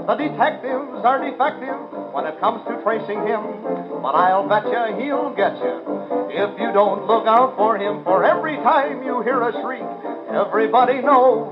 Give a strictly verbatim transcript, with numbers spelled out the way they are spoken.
The detectives are defective when it comes to tracing him, but I'll bet you he'll get you if you don't look out for him. For every time you hear a shriek, everybody knows